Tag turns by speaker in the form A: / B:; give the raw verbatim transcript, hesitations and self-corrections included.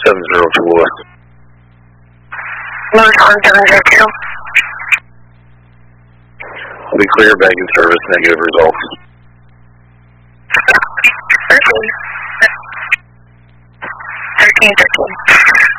A: seven zero to Lewis.
B: Lewis one seven zero two.
A: I'll be clear, banking service, negative results.
B: thirteen. thirteen, thirteen.